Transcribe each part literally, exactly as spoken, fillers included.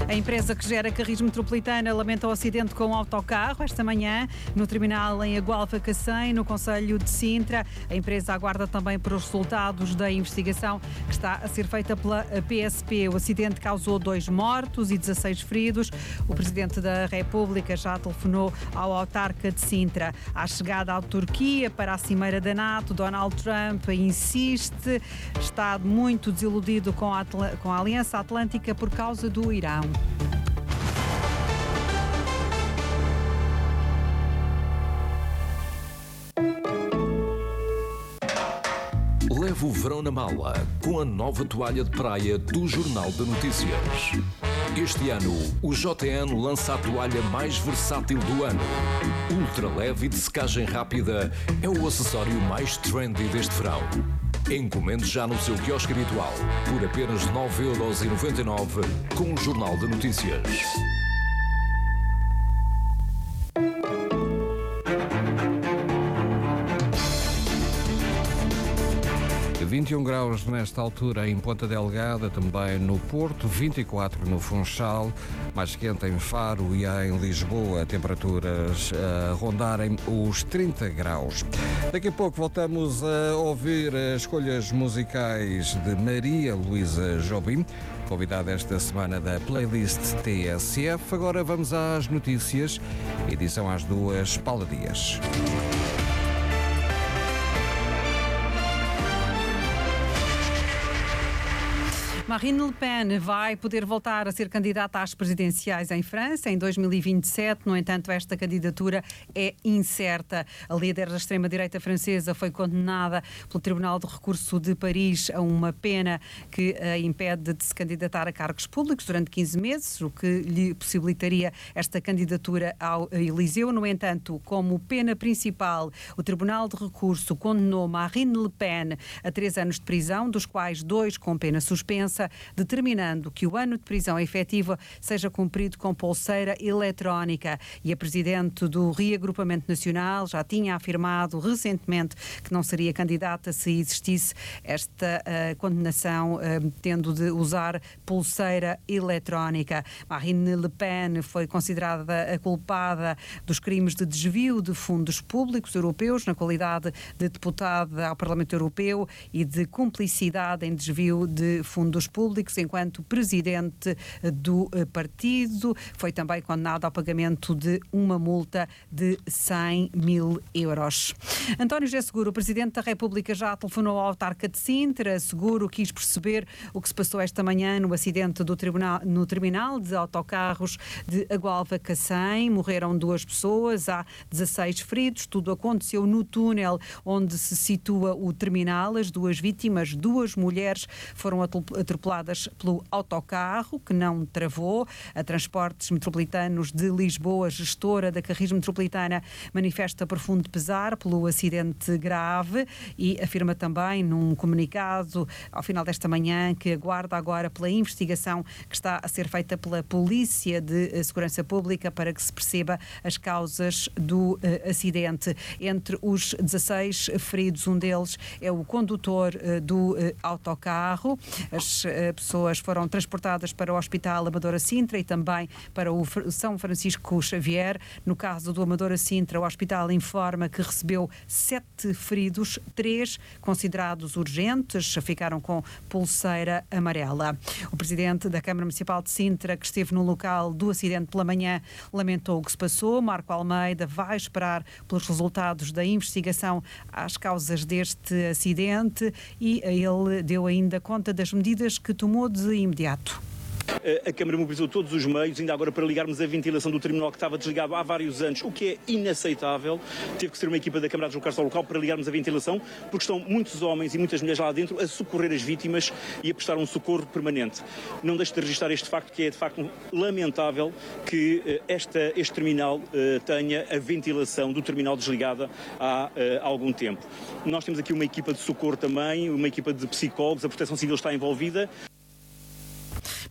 A empresa que gera Carris Metropolitana lamenta o acidente com um autocarro esta manhã no terminal em Agualva Cacém, no concelho de Sintra. A empresa aguarda também por os resultados da investigação que está a ser feita pela P S P. O acidente causou dois mortos e dezasseis feridos. O Presidente da República já telefonou ao autarca de Sintra. À chegada à Turquia para a cimeira da NATO, Donald Trump insiste, está muito desiludido com a, com a Aliança Atlântica por causa do Irão. Leve o verão na mala com a nova toalha de praia do Jornal de Notícias. Este ano, o J N lança a toalha mais versátil do ano. Ultra leve e de secagem rápida é o acessório mais trendy deste verão. Encomende já no seu quiosque habitual por apenas nove euros e noventa e nove com o Jornal de Notícias. vinte e um graus nesta altura em Ponta Delgada, também no Porto, vinte e quatro no Funchal, mais quente em Faro e em Lisboa, temperaturas a rondarem os trinta graus. Daqui a pouco voltamos a ouvir as escolhas musicais de Maria Luísa Jobim, convidada esta semana da playlist T S F. Agora vamos às notícias, edição às duas, Paula Dias. Marine Le Pen vai poder voltar a ser candidata às presidenciais em França em dois mil e vinte e sete. No entanto, esta candidatura é incerta. A líder da extrema-direita francesa foi condenada pelo Tribunal de Recurso de Paris a uma pena que a impede de se candidatar a cargos públicos durante quinze meses, o que lhe possibilitaria esta candidatura ao Eliseu. No entanto, como pena principal, o Tribunal de Recurso condenou Marine Le Pen a três anos de prisão, dos quais dois com pena suspensa, determinando que o ano de prisão efetiva seja cumprido com pulseira eletrónica. E a Presidente do Reagrupamento Nacional já tinha afirmado recentemente que não seria candidata se existisse esta uh, condenação, uh, tendo de usar pulseira eletrónica. Marine Le Pen foi considerada a culpada dos crimes de desvio de fundos públicos europeus na qualidade de deputada ao Parlamento Europeu e de cumplicidade em desvio de fundos públicos enquanto presidente do partido. Foi também condenado ao pagamento de uma multa de cem mil euros. António José Seguro, o Presidente da República, já telefonou ao autarca de Sintra. Seguro quis perceber o que se passou esta manhã no acidente do tribunal, no terminal de autocarros de Agualva Cacém. Morreram duas pessoas, há dezasseis feridos. Tudo aconteceu no túnel onde se situa o terminal. As duas vítimas, duas mulheres, foram atropeladas pelo autocarro, que não travou. A Transportes Metropolitanos de Lisboa, gestora da Carris Metropolitana, manifesta profundo pesar pelo acidente grave e afirma também num comunicado ao final desta manhã que aguarda agora pela investigação que está a ser feita pela Polícia de Segurança Pública para que se perceba as causas do uh, acidente. Entre os dezasseis feridos, um deles é o condutor uh, do uh, autocarro. As pessoas foram transportadas para o Hospital Amadora Sintra e também para o São Francisco Xavier. No caso do Amadora Sintra, o hospital informa que recebeu sete feridos, três considerados urgentes, ficaram com pulseira amarela. O Presidente da Câmara Municipal de Sintra, que esteve no local do acidente pela manhã, lamentou o que se passou. Marco Almeida vai esperar pelos resultados da investigação às causas deste acidente e ele deu ainda conta das medidas que tomou de imediato. A Câmara mobilizou todos os meios, ainda agora para ligarmos a ventilação do terminal que estava desligado há vários anos, o que é inaceitável. Teve que ser uma equipa da Câmara a deslocar-se ao local para ligarmos a ventilação, porque estão muitos homens e muitas mulheres lá dentro a socorrer as vítimas e a prestar um socorro permanente. Não deixe de registrar este facto, que é de facto lamentável que esta, este terminal uh, tenha a ventilação do terminal desligada há uh, algum tempo. Nós temos aqui uma equipa de socorro também, uma equipa de psicólogos, a Proteção Civil está envolvida.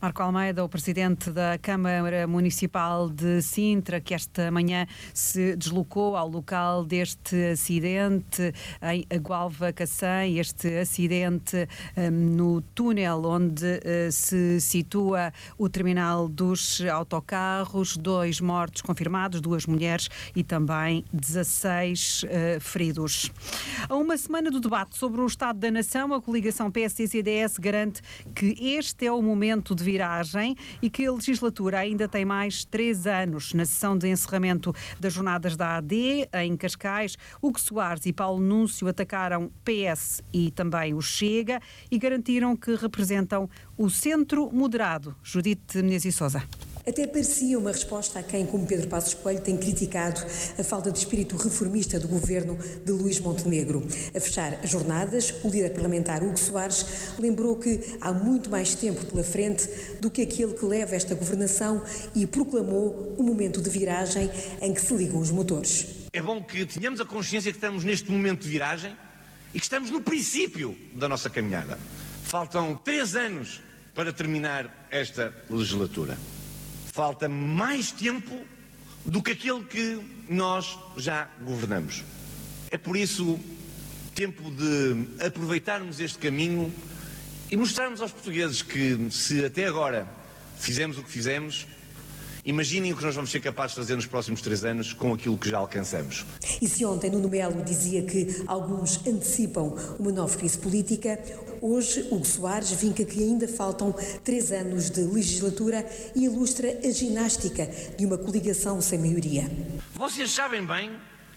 Marco Almeida, o presidente da Câmara Municipal de Sintra, que esta manhã se deslocou ao local deste acidente em Gualva Cacém, este acidente um, no túnel onde uh, se situa o terminal dos autocarros, dois mortos confirmados, duas mulheres e também dezasseis uh, feridos. A uma semana do debate sobre o Estado da Nação, a coligação P S D C D S garante que este é o momento de viragem e que a legislatura ainda tem mais três anos. Na sessão de encerramento das jornadas da A D, em Cascais, Hugo Soares e Paulo Núncio atacaram P S e também o Chega e garantiram que representam o centro moderado. Judite Menezes e Sousa. Até parecia uma resposta a quem, como Pedro Passos Coelho, tem criticado a falta de espírito reformista do governo de Luís Montenegro. A fechar as jornadas, o líder parlamentar Hugo Soares lembrou que há muito mais tempo pela frente do que aquele que leva esta governação e proclamou um momento de viragem em que se ligam os motores. É bom que tenhamos a consciência que estamos neste momento de viragem e que estamos no princípio da nossa caminhada. Faltam três anos para terminar esta legislatura. Falta mais tempo do que aquele que nós já governamos. É por isso tempo de aproveitarmos este caminho e mostrarmos aos portugueses que, se até agora fizemos o que fizemos, imaginem o que nós vamos ser capazes de fazer nos próximos três anos com aquilo que já alcançamos. E se ontem Nuno Melo dizia que alguns antecipam uma nova crise política, hoje Hugo Soares vinca que ainda faltam três anos de legislatura e ilustra a ginástica de uma coligação sem maioria. Vocês sabem bem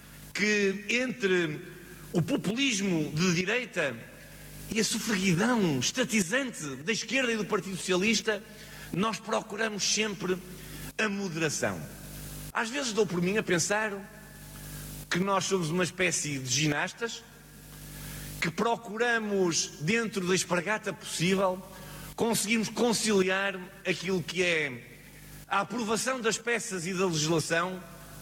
que entre o populismo de direita e a sofreguidão estatizante da esquerda e do Partido Socialista, nós procuramos sempre a moderação. Às vezes dou por mim a pensar que nós somos uma espécie de ginastas que procuramos, dentro da espargata possível, conseguimos conciliar aquilo que é a aprovação das peças e da legislação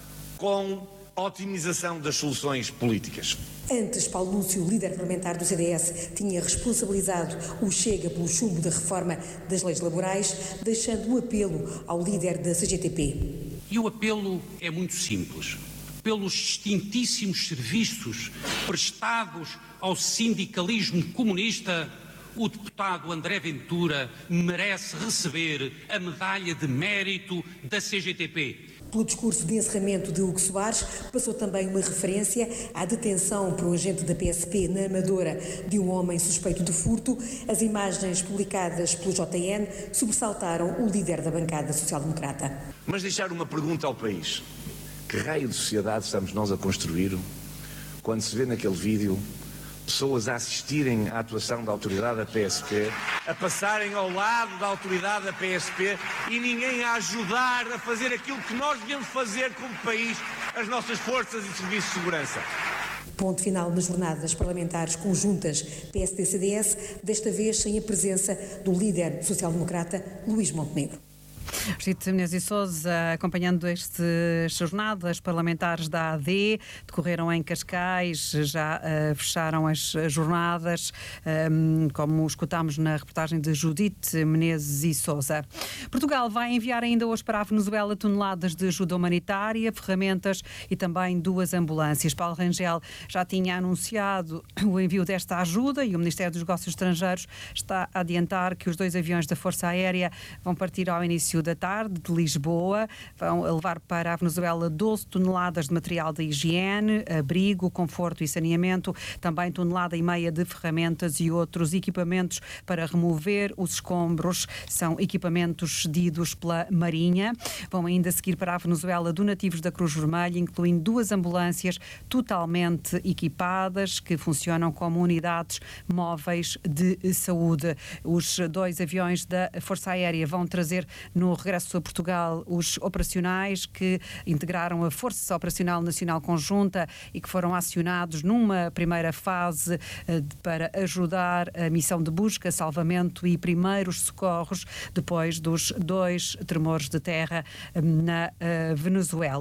com a otimização das soluções políticas. Antes, Paulo Núncio, líder parlamentar do C D S, tinha responsabilizado o Chega pelo chumbo da reforma das leis laborais, deixando um apelo ao líder da C G T P. E o apelo é muito simples. Pelos distintíssimos serviços prestados ao sindicalismo comunista, o deputado André Ventura merece receber a medalha de mérito da C G T P. Pelo discurso de encerramento de Hugo Soares, passou também uma referência à detenção por um agente da P S P na Amadora de um homem suspeito de furto. As imagens publicadas pelo J N sobressaltaram o líder da bancada social-democrata. Mas deixar uma pergunta ao país. Que raio de sociedade estamos nós a construir quando se vê naquele vídeo pessoas a assistirem à atuação da autoridade da P S P, a passarem ao lado da autoridade da P S P e ninguém a ajudar a fazer aquilo que nós devemos fazer como país, as nossas forças e serviços de segurança. Ponto final nas jornadas parlamentares conjuntas P S D C D S, desta vez sem a presença do líder social-democrata Luís Montenegro. Judite Menezes e Sousa, acompanhando estas jornadas parlamentares da A D, decorreram em Cascais, já uh, fecharam as jornadas, um, como escutámos na reportagem de Judite Menezes e Sousa. Portugal vai enviar ainda hoje para a Venezuela toneladas de ajuda humanitária, ferramentas e também duas ambulâncias. Paulo Rangel já tinha anunciado o envio desta ajuda e o Ministério dos Negócios Estrangeiros está a adiantar que os dois aviões da Força Aérea vão partir ao início da tarde de Lisboa, vão levar para a Venezuela doze toneladas de material de higiene, abrigo, conforto e saneamento, também tonelada e meia de ferramentas e outros equipamentos para remover os escombros. São equipamentos cedidos pela Marinha. Vão ainda seguir para a Venezuela donativos da Cruz Vermelha, incluindo duas ambulâncias totalmente equipadas que funcionam como unidades móveis de saúde. Os dois aviões da Força Aérea vão trazer no regresso a Portugal os operacionais que integraram a Força Operacional Nacional Conjunta e que foram acionados numa primeira fase para ajudar a missão de busca, salvamento e primeiros socorros depois dos dois tremores de terra na Venezuela.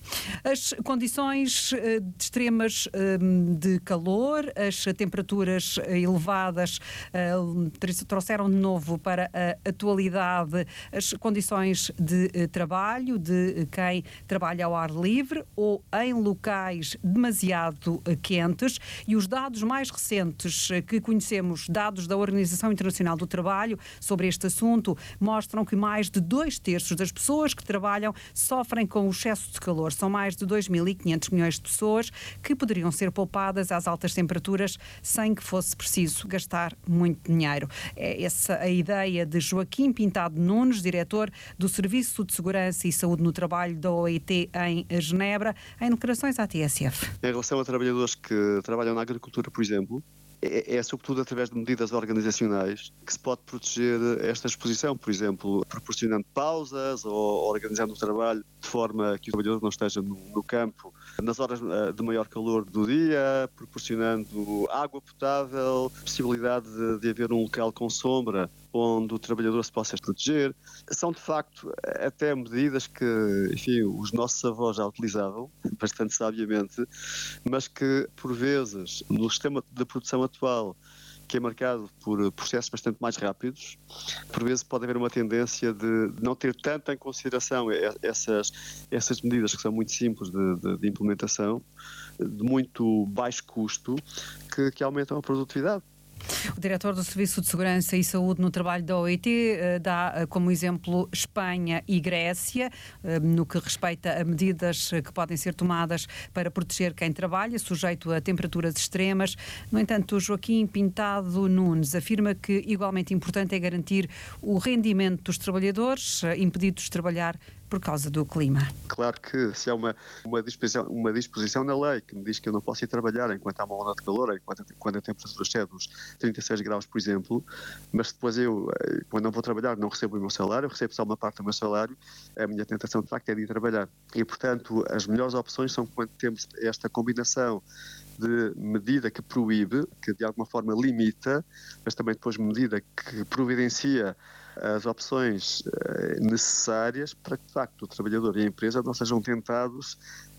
As condições de extremas de calor, as temperaturas elevadas trouxeram de novo para a atualidade as condições de trabalho de quem trabalha ao ar livre ou em locais demasiado quentes, e os dados mais recentes que conhecemos, dados da Organização Internacional do Trabalho sobre este assunto, mostram que mais de dois terços das pessoas que trabalham sofrem com o excesso de calor. São mais de dois mil e quinhentos milhões de pessoas que poderiam ser poupadas às altas temperaturas sem que fosse preciso gastar muito dinheiro. É essa a ideia de Joaquim Pintado Nunes, diretor do Serviço de Segurança e Saúde no Trabalho da O I T em Genebra, em declarações à T S F. Em relação a trabalhadores que trabalham na agricultura, por exemplo, É, é sobretudo através de medidas organizacionais que se pode proteger esta exposição, por exemplo, proporcionando pausas ou organizando o trabalho de forma que o trabalhador não esteja no, no campo nas horas de maior calor do dia, proporcionando água potável, possibilidade de, de haver um local com sombra onde o trabalhador se possa proteger. São, de facto, até medidas que, enfim, os nossos avós já utilizavam, bastante sabiamente, mas que, por vezes, no sistema de produção atual, que é marcado por processos bastante mais rápidos, por vezes pode haver uma tendência de não ter tanto em consideração essas, essas medidas que são muito simples de, de, de implementação, de muito baixo custo, que, que aumentam a produtividade. O diretor do Serviço de Segurança e Saúde no Trabalho da O I T dá como exemplo Espanha e Grécia, no que respeita a medidas que podem ser tomadas para proteger quem trabalha, sujeito a temperaturas extremas. No entanto, Joaquim Pintado Nunes afirma que igualmente importante é garantir o rendimento dos trabalhadores impedidos de trabalhar por causa do clima. Claro que se há uma, uma, disposição, uma disposição na lei que me diz que eu não posso ir trabalhar enquanto há uma onda de calor, enquanto, quando a temperatura excede os trinta e seis graus, por exemplo, mas depois eu, quando não vou trabalhar, não recebo o meu salário, eu recebo só uma parte do meu salário, a minha tentação de facto é de ir trabalhar. E, portanto, as melhores opções são quando temos esta combinação de medida que proíbe, que de alguma forma limita, mas também depois medida que providencia as opções necessárias para que, de facto, o trabalhador e a empresa não sejam tentados,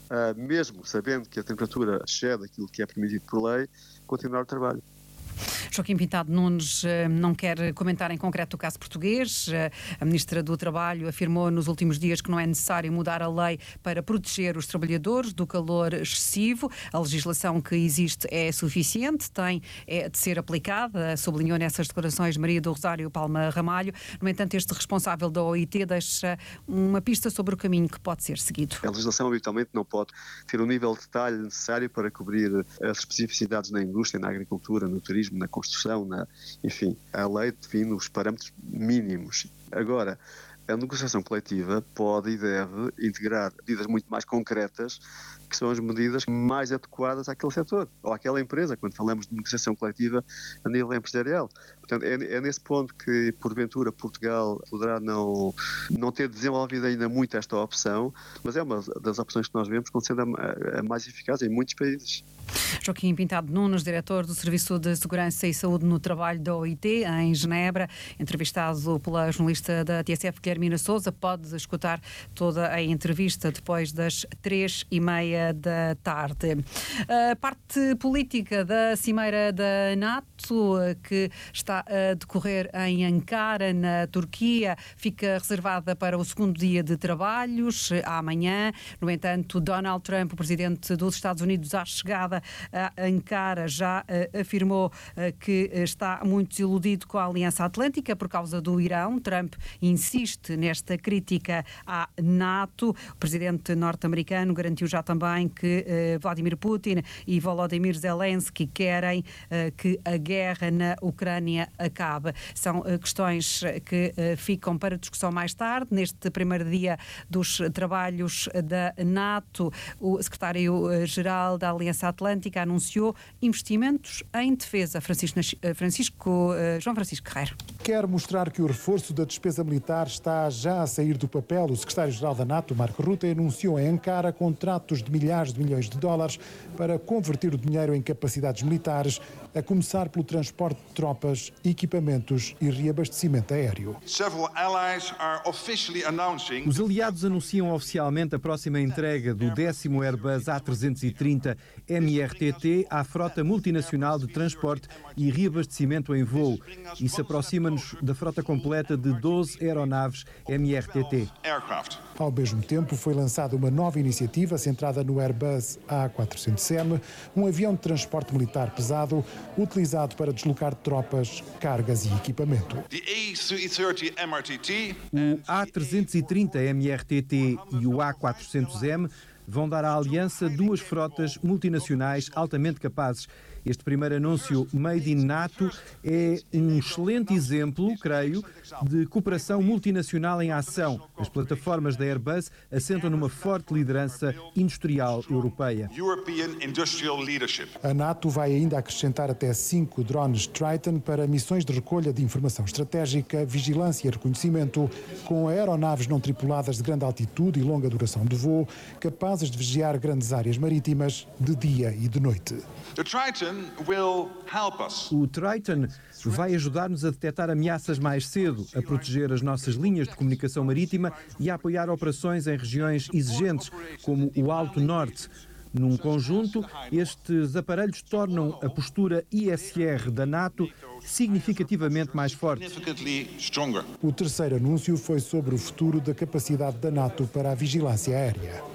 mesmo sabendo que a temperatura excede aquilo que é permitido por lei, continuar o trabalho. Joaquim Pintado Nunes não quer comentar em concreto o caso português. A Ministra do Trabalho afirmou nos últimos dias que não é necessário mudar a lei para proteger os trabalhadores do calor excessivo. A legislação que existe é suficiente, tem é de ser aplicada, sublinhou nessas declarações Maria do Rosário Palma Ramalho. No entanto, este responsável da O I T deixa uma pista sobre o caminho que pode ser seguido. A legislação habitualmente não pode ter o nível de detalhe necessário para cobrir as especificidades na indústria, na agricultura, no turismo, na construção, na, enfim, a lei define os parâmetros mínimos. Agora, a negociação coletiva pode e deve integrar medidas muito mais concretas, que são as medidas mais adequadas àquele setor ou àquela empresa, quando falamos de negociação coletiva a nível empresarial. Portanto, é, é nesse ponto que, porventura, Portugal poderá não, não ter desenvolvido ainda muito esta opção, mas é uma das opções que nós vemos como sendo a, a mais eficaz em muitos países. Joaquim Pintado Nunes, diretor do Serviço de Segurança e Saúde no Trabalho da O I T, em Genebra, entrevistado pela jornalista da T S F, Guilhermina Sousa. Pode escutar toda a entrevista depois das três e meia da tarde. A parte política da Cimeira da NATO, que está a decorrer em Ankara, na Turquia, fica reservada para o segundo dia de trabalhos, amanhã. No entanto, Donald Trump, o presidente dos Estados Unidos, à chegada a Ankara, já uh, afirmou uh, que está muito desiludido com a Aliança Atlântica por causa do Irão. Trump insiste nesta crítica à NATO. O presidente norte-americano garantiu já também que uh, Vladimir Putin e Volodymyr Zelensky querem uh, que a guerra na Ucrânia acabe. São uh, questões que uh, ficam para discussão mais tarde. Neste primeiro dia dos trabalhos da NATO, o secretário-geral da Aliança Atlântica anunciou investimentos em defesa. Francisco, Francisco, João Francisco Guerreiro. Quer mostrar que o reforço da despesa militar está já a sair do papel. O secretário-geral da NATO, Marco Rutte, anunciou em Ankara contratos de milhares de milhões de dólares para converter o dinheiro em capacidades militares, a começar pelo transporte de tropas, equipamentos e reabastecimento aéreo. Os aliados anunciam oficialmente a próxima entrega do décimo Airbus A trezentos e trinta M R T T à frota multinacional de transporte e reabastecimento em voo. Isso aproxima-nos da frota completa de doze aeronaves M R T T. Ao mesmo tempo, foi lançada uma nova iniciativa centrada no Airbus A quatrocentos M, um avião de transporte militar pesado utilizado para deslocar tropas, cargas e equipamento. O A trezentos e trinta M R T T e o A quatrocentos M vão dar à Aliança duas frotas multinacionais altamente capazes. Este primeiro anúncio Made in NATO é um excelente exemplo, creio, de cooperação multinacional em ação. As plataformas da Airbus assentam numa forte liderança industrial europeia. A NATO vai ainda acrescentar até cinco drones Triton para missões de recolha de informação estratégica, vigilância e reconhecimento, com aeronaves não tripuladas de grande altitude e longa duração de voo, capazes de vigiar grandes áreas marítimas de dia e de noite. O Triton vai ajudar-nos a detectar ameaças mais cedo, a proteger as nossas linhas de comunicação marítima e a apoiar operações em regiões exigentes, como o Alto Norte. Num conjunto, estes aparelhos tornam a postura I S R da NATO significativamente mais forte. O terceiro anúncio foi sobre o futuro da capacidade da NATO para a vigilância aérea.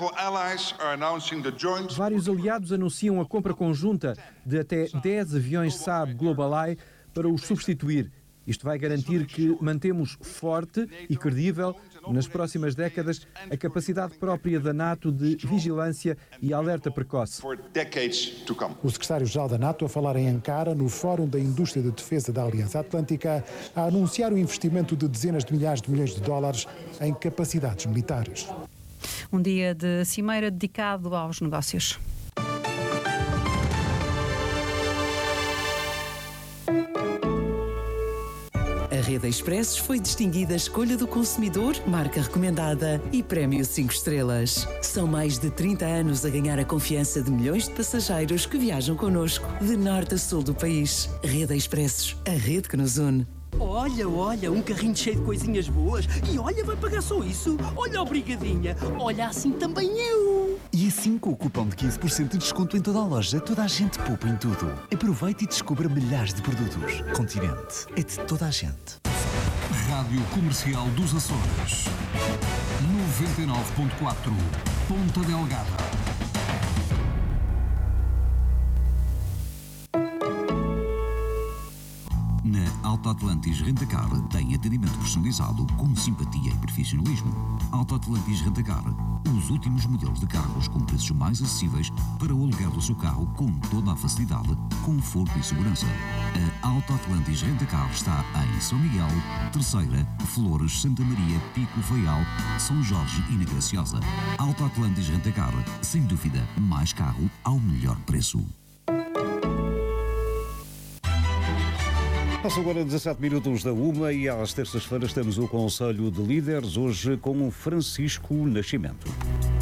Vários aliados anunciam a compra conjunta de até dez aviões Saab GlobalEye para os substituir. Isto vai garantir que mantemos forte e credível, nas próximas décadas, a capacidade própria da NATO de vigilância e alerta precoce. O secretário-geral da NATO a falar em Ankara, no Fórum da Indústria de Defesa da Aliança Atlântica, a anunciar o investimento de dezenas de milhares de milhões de dólares em capacidades militares. Um dia de cimeira dedicado aos negócios. A Rede Expressos foi distinguida Escolha do Consumidor, marca recomendada e prémio cinco estrelas. São mais de trinta anos a ganhar a confiança de milhões de passageiros que viajam connosco, de norte a sul do país. Rede Expressos, a rede que nos une. Olha, olha, um carrinho cheio de coisinhas boas. E olha, vai pagar só isso. Olha, obrigadinha. Olha, assim também eu. E assim, com o cupom de quinze por cento de desconto em toda a loja, toda a gente poupa em tudo. Aproveite e descubra milhares de produtos. Continente é de toda a gente. Rádio Comercial dos Açores. noventa e nove ponto quatro. Ponta Delgada. Na Alta Atlantis Rentacar tem atendimento personalizado com simpatia e profissionalismo. Alta Atlantis Rentacar, os últimos modelos de carros com preços mais acessíveis para o aluguer do seu carro com toda a facilidade, conforto e segurança. A Alta Atlantis Rentacar está em São Miguel, Terceira, Flores, Santa Maria, Pico, Faial, São Jorge e na Graciosa. Alta Atlantis Rentacar, sem dúvida, mais carro ao melhor preço. Passam agora dezassete minutos da uma e às terças-feiras temos o Conselho de Líderes, hoje com o Francisco Nascimento.